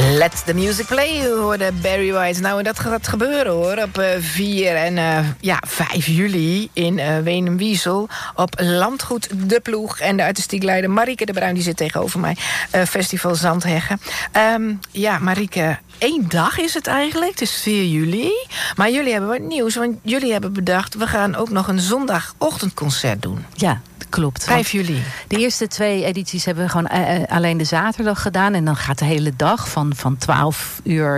Let the music play, hoorde Barry White. Nou, en dat gaat gebeuren, hoor. Op 4 en 5 juli in Weenenwiesel. Op Landgoed De Ploeg. En de artistiek leider Marieke de Bruin, die zit tegenover mij. Festival Zandheggen. Marieke, 1 dag is het eigenlijk. Het is 4 juli. Maar jullie hebben wat nieuws. Want jullie hebben bedacht, we gaan ook nog een zondagochtendconcert doen. Ja, klopt. 5 juli. De eerste 2 edities hebben we gewoon alleen de zaterdag gedaan. En dan gaat de hele dag van 12 uur